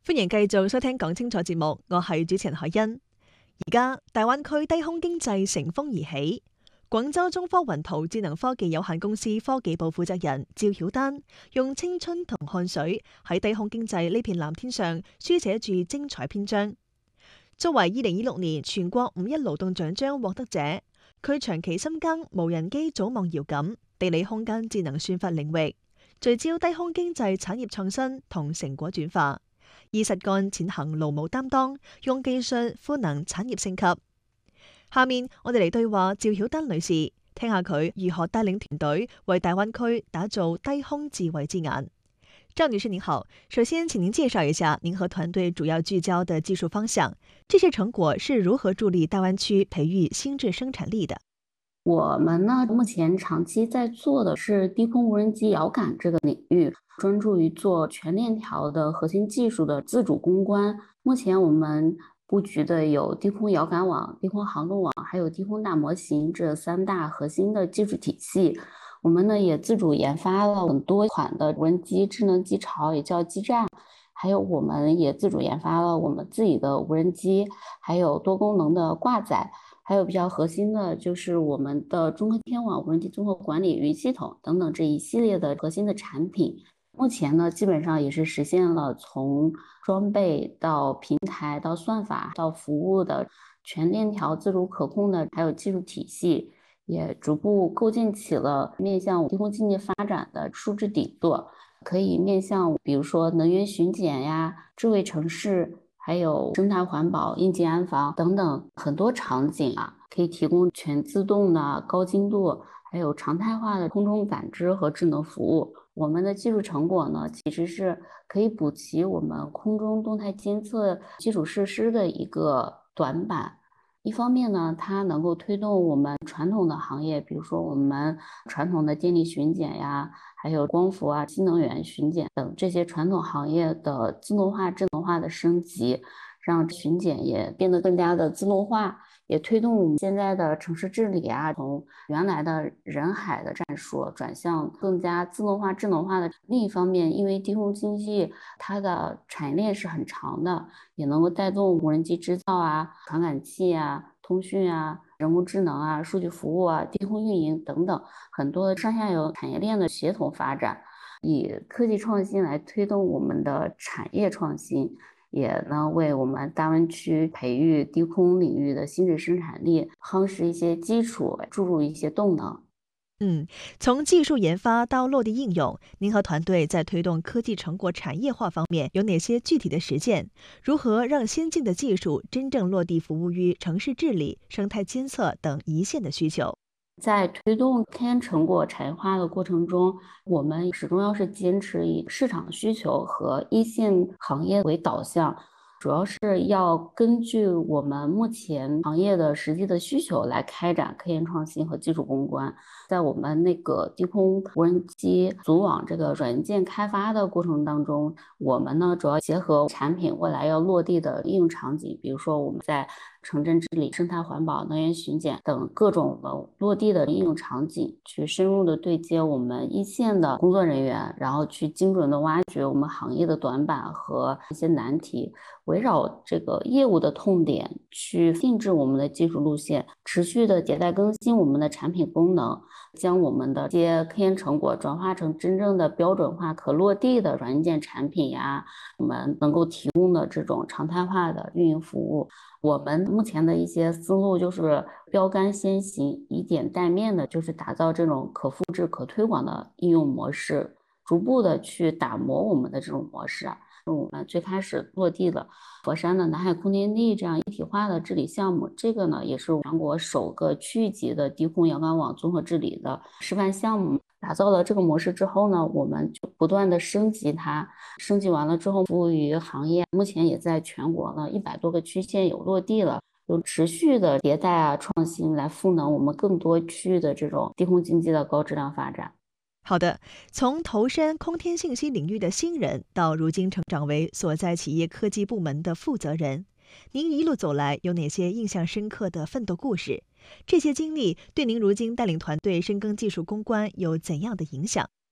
歡迎繼續收聽講清楚節目，我係主持人海欣。而家大灣區低空經濟乘風而起，廣州中科雲圖智能科技有限公司科技部負責人趙曉丹用青春同汗水喺低空經濟呢片藍天上書寫住精彩篇章。作為2026年全國5一勞動獎章獲得者，佢長期深耕無人機組網遙感、地理空間智能算法領域，聚焦低空經濟產業創新同成果轉化，以實幹踐行勞務擔當，用技術賦能產業升級。下面我哋嚟對話趙曉丹女士，聽下佢如何帶領團隊為大灣區打造低空智慧之眼。趙女士您好，首先請您介紹一下您和團隊主要聚焦的技術方向，這些成果是如何助力大灣區培育新質生產力的？ 我們呢，目前長期在做的是低空無人機遙感這個領域，專注於做全鏈條的核心技術的自主攻關。目前我們布局的有低空遙感網、低空航動網，還有低空大模型這三大核心的技術體系。我們呢也自主研發了很多款的無人機、智能機巢，也叫基站。還有我們也自主研發了我們自己的無人機，還有多功能的掛載。還有比較核心的就是我們的中科天網無人機綜合管理雲系統等等這一系列的核心的產品，目前呢基本上也是實現了從裝備到平台到算法到服務的全鏈條自主可控的，還有技術體系，也逐步構建起了面向低空經濟發展的數字底座，可以面向比如說能源巡檢呀、智慧城市，還有生態環保、應急安防等等很多場景啊，可以提供全自動的高精度，還有常態化的空中感知和智能服務。我們的技術成果呢，其實是可以補齊我們空中動態監測基礎設施的一個短板。一方面呢，它能夠推動我們傳統的行業，比如說我們傳統的電力巡檢呀，還有光伏啊、新能源巡檢等這些傳統行業的自動化、智能化的升級，讓巡檢也變得更加的自動化，也推動我們現在的城市治理啊，從原來的人海的戰術轉向更加自動化、智能化的。另一方面，因為低空經濟它的產業鏈是很長的，也能夠帶動無人機製造啊、傳感器啊、通訊啊、人工智能啊、數據服務啊、低空運營等等很多上下游產業鏈的協同發展，以科技創新來推動我們的產業創新，也能為我們大灣區培育低空領域的新質生產力夯實一些基礎，注入一些動能。 從技術研發到落地應用，您和團隊在推動科技成果產業化方面有哪些具體的實踐？如何讓先進的技術真正落地服務於城市治理、生態監測等一線的需求？ 在推動科研成果產業化的過程中，我們始終要是堅持以市場需求和一線行業為導向，主要是要根據我們目前行業的實際的需求來開展科研創新和技術攻關。在我們那個低空無人機組網這個軟件開發的過程當中，我們呢主要結合產品未來要落地的應用場景，比如說我們在城鎮治理、生態環保、能源巡檢等各種落地的應用場景，去深入的對接我們一線的工作人員，然後去精準的挖掘我們行業的短板和一些難題，圍繞這個業務的痛點去定制我們的技術路線，持續的迭代更新我們的產品功能，將我們的一些科研成果轉化成真正的標準化可落地的軟件產品呀，我們能夠提供的這種常態化的運營服務。我們目前的一些思路就是標杆先行，以點帶面的，就是打造這種可複製、可推廣的應用模式，逐步的去打磨我們的這種模式。我們最開始落地了佛山的南海空天地這樣一體化的治理項目，這個呢也是全國首個區域級的低空遙感網綜合治理的示範項目。打造了這個模式之後呢，我們就不斷的升級它，升級完了之後服務於行業，目前也在全國呢100多個區縣有落地了，有持續的迭代啊創新來賦能我們更多區域的這種低空經濟的高質量發展。 好的，從投身空天信息領域的新人到如今成長為所在企業科技部門的負責人，您一路走來有哪些印象深刻的奮鬥故事？這些經歷對您如今帶領團隊深耕技術攻關有怎樣的影響？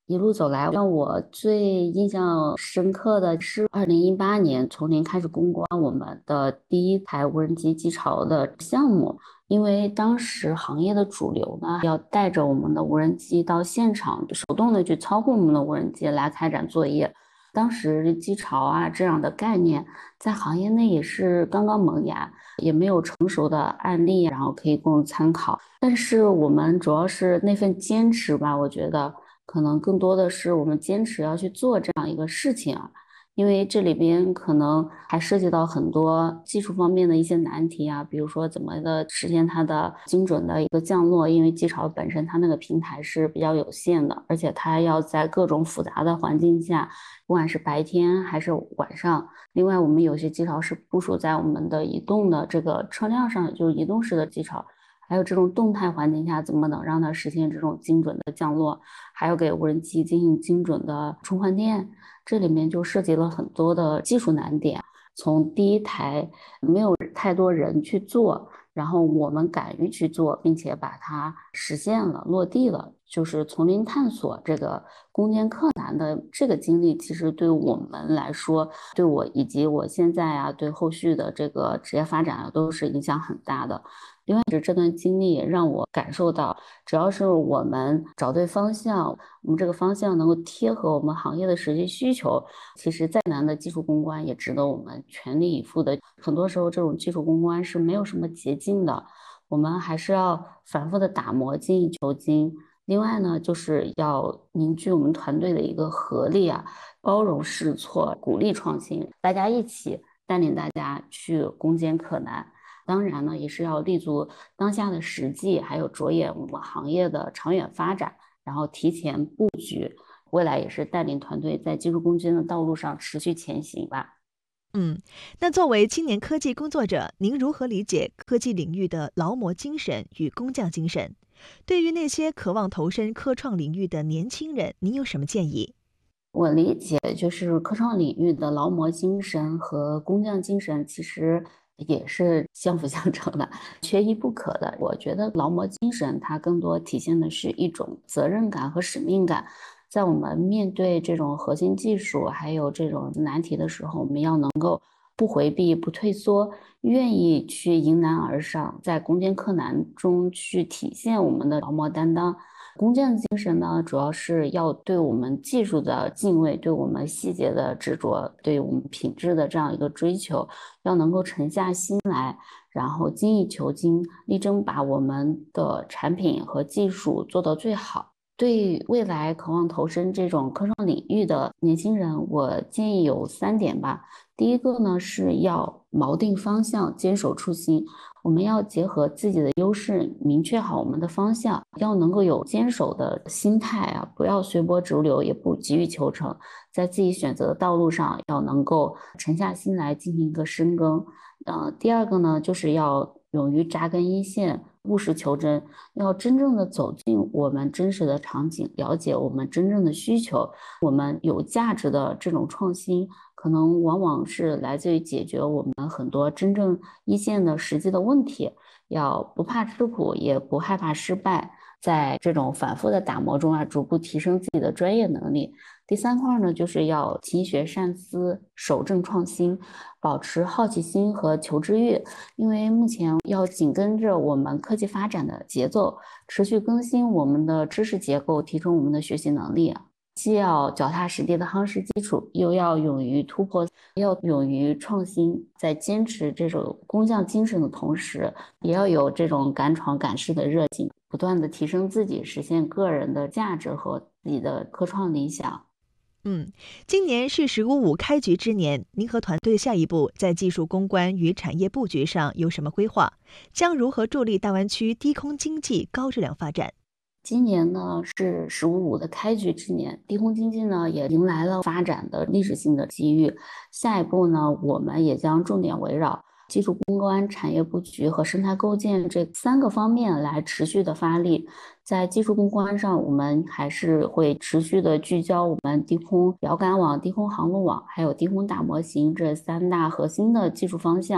一路走来，让我最印象深刻的是2018年从零开始攻关我们的第一台无人机机巢的项目。因为当时行业的主流呢，要带着我们的无人机到现场，手动的去操控我们的无人机来开展作业。当时机巢啊这样的概念在行业内也是刚刚萌芽，也没有成熟的案例，然后可以供参考。但是我们主要是那份坚持吧，我觉得可能更多的是我们坚持要去做这样一个事情啊。因为这里边可能还涉及到很多技术方面的一些难题啊，比如说怎么的实现它的精准的一个降落，因为机巢本身它那个平台是比较有限的，而且它要在各种复杂的环境下，不管是白天还是晚上。另外，我们有些机巢是部署在我们的移动的这个车辆上，就是移动式的机巢。还有这种动态环境下，怎么能让它实现这种精准的降落？还要给无人机进行精准的充换电，这里面就涉及了很多的技术难点。从第一台没有太多人去做，然后我们敢于去做，并且把它实现了、落地了，就是从零探索这个攻坚克难的这个经历，其实对我们来说，对我以及我现在啊，对后续的这个职业发展啊，都是影响很大的。另外，这段经历也让我感受到，只要是我们找对方向，我们这个方向能够贴合我们行业的实际需求，其实再难的技术攻关也值得我们全力以赴的。很多时候，这种技术攻关是没有什么捷径的，我们还是要反复的打磨，精益求精。另外呢，就是要凝聚我们团队的一个合力啊，包容试错，鼓励创新，大家一起带领大家去攻坚克难。当然呢，也是要立足当下的实际，还有着眼我们行业的长远发展，然后提前布局，未来也是带领团队在技术攻坚的道路上持续前行吧。 那作为青年科技工作者，您如何理解科技领域的劳模精神与工匠精神？对于那些渴望投身科创领域的年轻人，您有什么建议？ 我理解就是科创领域的劳模精神和工匠精神其实也是相辅相成的，缺一不可的。我觉得劳模精神它更多体现的是一种责任感和使命感。在我们面对这种核心技术还有这种难题的时候，我们要能够不回避、不退缩，愿意去迎难而上，在攻坚克难中去体现我们的劳模担当。工匠精神呢，主要是要对我们技术的敬畏，对我们细节的执着，对我们品质的这样一个追求，要能够沉下心来，然后精益求精，力争把我们的产品和技术做到最好。对未来渴望投身这种科创领域的年轻人，我建议有3点吧。第一个呢，是要锚定方向，坚守初心。我们要结合自己的优势，明确好我们的方向，要能够有坚守的心态啊，不要随波逐流，也不急于求成，在自己选择的道路上要能够沉下心来进行一个深耕。第二个呢，就是要勇于扎根一线，务实求真，要真正的走进我们真实的场景，了解我们真正的需求，我们有价值的这种创新。可能往往是来自于解决我们很多真正一线的实际的问题，要不怕吃苦，也不害怕失败，在这种反复的打磨中啊，逐步提升自己的专业能力。第三块呢，就是要勤学善思，守正创新，保持好奇心和求知欲，因为目前要紧跟着我们科技发展的节奏，持续更新我们的知识结构，提升我们的学习能力。既要脚踏实地的夯实基础，又要勇于突破，要勇于创新，在坚持这种工匠精神的同时，也要有这种敢闯敢试的热情，不断的提升自己，实现个人的价值和自己的科创理想。 今年是“15+5”开局之年，您和团队下一步在技术攻关与产业布局上有什么规划？将如何助力大湾区低空经济高质量发展？ 今年呢是“15+5”的开局之年，低空经济呢也迎来了发展的历史性的机遇。下一步呢，我们也将重点围绕技术攻关、产业布局和生态构建这3个方面来持续的发力。在技术攻关上，我们还是会持续的聚焦我们低空遥感网、低空航路网，还有低空大模型这3大核心的技术方向。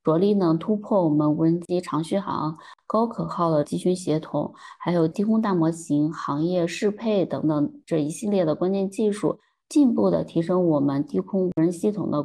着力呢突破我们无人机长续航、高可靠的集群协同，还有低空大模型、行业适配等等这一系列的关键技术，进一步的提升我们低空无人系统的